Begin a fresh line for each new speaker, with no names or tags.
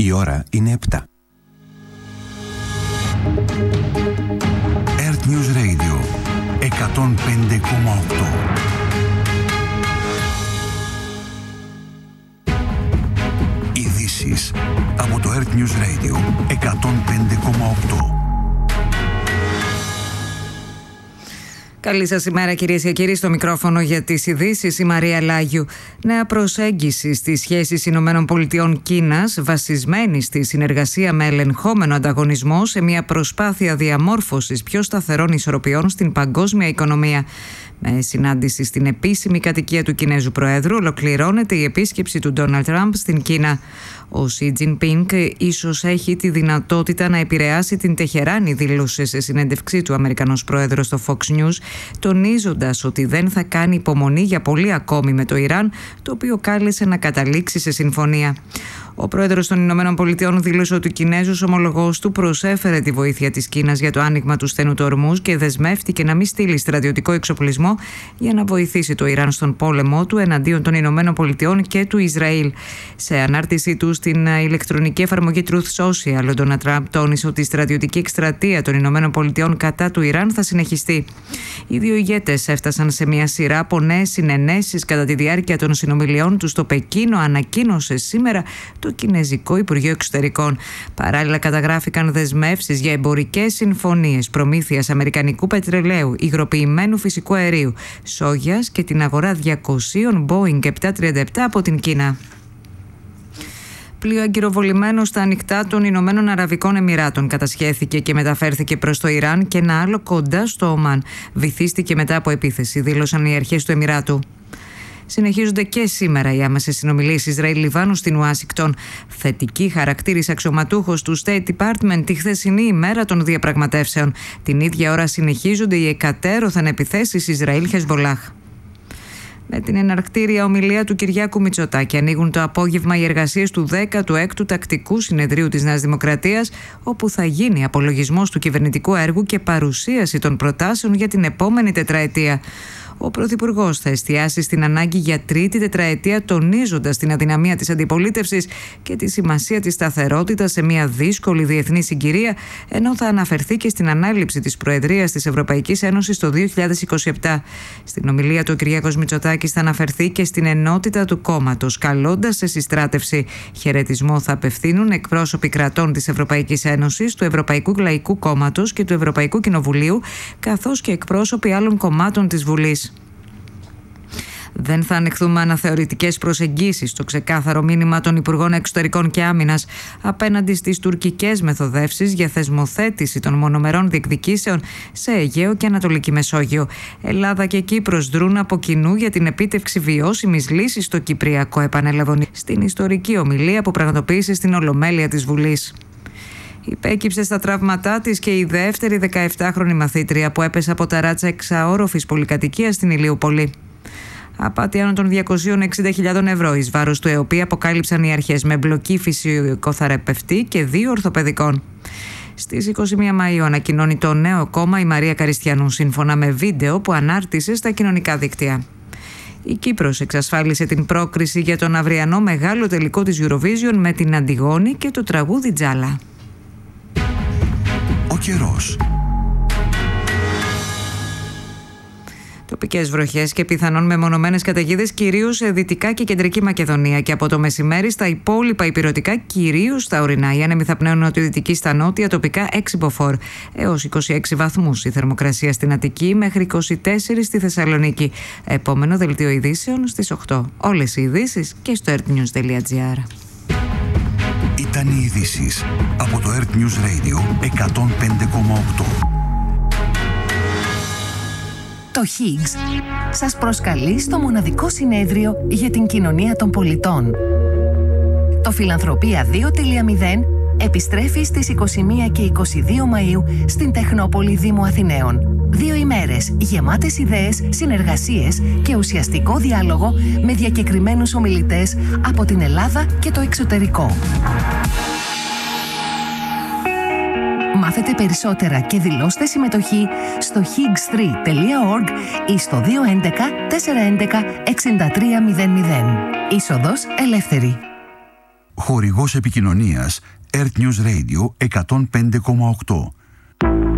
Η ώρα είναι 7. Earth News Radio 105,8. Ειδήσεις από το Earth News Radio 105,8.
Καλή σας ημέρα, κυρίες και κύριοι. Στο μικρόφωνο για τις ειδήσεις η Μαρία Λάγιου. Νέα προσέγγιση στις σχέσεις ΗΠΑ-Κίνας, βασισμένη στη συνεργασία με ελεγχόμενο ανταγωνισμό σε μια προσπάθεια διαμόρφωσης πιο σταθερών ισορροπιών στην παγκόσμια οικονομία. Με συνάντηση στην επίσημη κατοικία του Κινέζου Προέδρου, ολοκληρώνεται η επίσκεψη του Ντόναλντ Τραμπ στην Κίνα. Ο Σι Τζινπίνγκ ίσως έχει τη δυνατότητα να επηρεάσει την Τεχεράνη, δήλωσε σε συνέντευξή του ο Αμερικανός Πρόεδρος στο Fox News, τονίζοντας ότι δεν θα κάνει υπομονή για πολύ ακόμη με το Ιράν, το οποίο κάλεσε να καταλήξει σε συμφωνία. Ο πρόεδρος των Ηνωμένων Πολιτειών δήλωσε ότι ο Κινέζος ομολογός του προσέφερε τη βοήθεια της Κίνας για το άνοιγμα του στενού του Ορμούζ και δεσμεύτηκε να μην στείλει στρατιωτικό εξοπλισμό για να βοηθήσει το Ιράν στον πόλεμό του εναντίον των Ηνωμένων Πολιτειών και του Ισραήλ. Σε ανάρτησή του στην ηλεκτρονική εφαρμογή Truth Social, ο Ντόναλντ Τραμπ τόνισε ότι η στρατιωτική εκστρατεία των Ηνωμένων Πολιτειών κατά του Ιράν θα συνεχιστεί. Οι δύο ηγέτες έφτασαν σε μια σειρά από νέες συνενέσεις κατά τη διάρκεια των συνομιλιών του στο Πεκίνο, ανακοίνωσε σήμερα το Κινέζικο Υπουργείο Εξωτερικών. Παράλληλα, καταγράφηκαν δεσμεύσεις για εμπορικές συμφωνίες προμήθειας αμερικανικού πετρελαίου, υγροποιημένου φυσικού αερίου, σόγιας και την αγορά 200 Boeing 737 από την Κίνα. Πλοίο αγκυροβολημένο στα ανοιχτά των Ηνωμένων Αραβικών Εμιράτων κατασχέθηκε και μεταφέρθηκε προς το Ιράν και ένα άλλο κοντά στο Ομάν βυθίστηκε μετά από επίθεση, δήλωσαν οι αρχές του Εμιράτου. Συνεχίζονται και σήμερα οι άμεσες συνομιλίες Ισραήλ-Λιβάνου στην Ουάσιγκτον. Θετική χαρακτήρισε αξιωματούχος του State Department τη χθεσινή ημέρα των διαπραγματεύσεων. Την ίδια ώρα συνεχίζονται οι εκατέρωθεν επιθέσεις Ισραήλ-Χεσβολάχ. Με την εναρκτήρια ομιλία του Κυριάκου Μητσοτάκη ανοίγουν το απόγευμα οι εργασίες του 16ου Τακτικού Συνεδρίου της Νέας Δημοκρατίας, όπου θα γίνει απολογισμός του κυβερνητικού έργου και παρουσίαση των προτάσεων για την επόμενη τετραετία. Ο Πρωθυπουργός θα εστιάσει στην ανάγκη για τρίτη τετραετία, τονίζοντας την αδυναμία της αντιπολίτευσης και τη σημασία της σταθερότητας σε μια δύσκολη διεθνή συγκυρία, ενώ θα αναφερθεί και στην ανάληψη της Προεδρίας της Ευρωπαϊκής Ένωσης το 2027. Στην ομιλία του, ο Κυριάκος Μητσοτάκης θα αναφερθεί και στην ενότητα του κόμματος, καλώντας σε συστράτευση. Χαιρετισμό θα απευθύνουν εκπρόσωποι κρατών της Ευρωπαϊκής Ένωσης, του Ευρωπαϊκού Λαϊκού Κόμματος και του Ευρωπαϊκού Κοινοβουλίου, καθώς και εκπρόσωποι άλλων κομμάτων της Βουλής. Δεν θα ανεχθούμε αναθεωρητικές προσεγγίσεις, το ξεκάθαρο μήνυμα των Υπουργών Εξωτερικών και Άμυνας απέναντι στις τουρκικές μεθοδεύσεις για θεσμοθέτηση των μονομερών διεκδικήσεων σε Αιγαίο και Ανατολική Μεσόγειο. Ελλάδα και Κύπρος δρούν από κοινού για την επίτευξη βιώσιμης λύσης στο Κυπριακό, επανέλαβαν στην ιστορική ομιλία που πραγματοποίησε στην Ολομέλεια της Βουλής. Υπέκυψε στα τραύματά της και η δεύτερη 17χρονη μαθήτρια που έπεσε από ταράτσα εξαόροφης πολυκατοικίας στην Ηλιούπολη. Απάτη άνω των 260.000 ευρώ εις βάρος του ΕΟΠΗ αποκάλυψαν οι αρχές, με εμπλοκή φυσικοθεραπευτή και 2 ορθοπαιδικών. Στις 21 Μαΐου ανακοινώνει το νέο κόμμα η Μαρία Καριστιανού, σύμφωνα με βίντεο που ανάρτησε στα κοινωνικά δίκτυα. Η Κύπρος εξασφάλισε την πρόκριση για τον αυριανό μεγάλο τελικό της Eurovision με την Αντιγόνη και το τραγούδι Τζάλα.
Ο καιρός.
Τοπικές βροχές και πιθανόν μεμονωμένες καταιγίδες κυρίως σε Δυτικά και Κεντρική Μακεδονία, και από το μεσημέρι στα υπόλοιπα ηπειρωτικά, κυρίως στα ορεινά. Οι άνεμοι θα πνέουν νοτιοδυτική στα νότια, τοπικά 6 μποφόρ έως 26 βαθμούς η θερμοκρασία στην Αττική, μέχρι 24 στη Θεσσαλονίκη. Επόμενο δελτίο ειδήσεων στις 8. Όλες οι ειδήσεις και στο earthnews.gr.
Ήταν οι ειδήσεις από το Earth News Radio 105,8.
Το Higgs σας προσκαλεί στο μοναδικό συνέδριο για την κοινωνία των πολιτών. Το Φιλανθρωπία 2.0 επιστρέφει στις 21 και 22 Μαΐου στην Τεχνόπολη Δήμου Αθηναίων. 2 ημέρες γεμάτες ιδέες, συνεργασίες και ουσιαστικό διάλογο με διακεκριμένους ομιλητές από την Ελλάδα και το εξωτερικό. Μάθετε περισσότερα και δηλώστε συμμετοχή στο higgs3.org ή στο 211 411 6300. Είσοδος ελεύθερη.
Χορηγός επικοινωνίας Earth News Radio 105,8.